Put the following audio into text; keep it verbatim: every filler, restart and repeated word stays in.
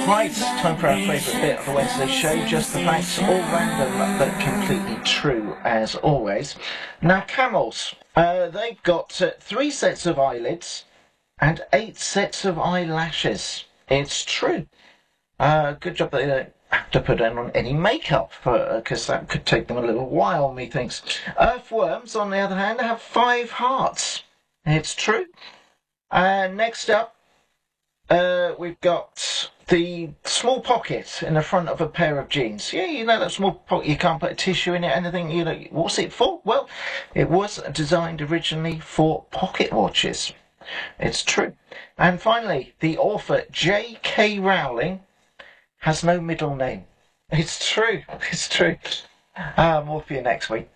Right, time for our favourite bit of the Wednesday show, just the facts, all random but completely true as always. Now camels, uh, they've got uh, three sets of eyelids and eight sets of eyelashes. It's true. Uh, good job they don't have to put on any makeup, because uh, that could take them a little while, methinks. Earthworms, on the other hand, have five hearts. It's true. And uh, next up, uh, we've got the small pocket in the front of a pair of jeans. Yeah, you know that small pocket, you can't put a tissue in it, anything, you know. What's it for? Well, it was designed originally for pocket watches. It's true. And finally, the author J K Rowling has no middle name. It's true. It's true. Uh, more for you next week.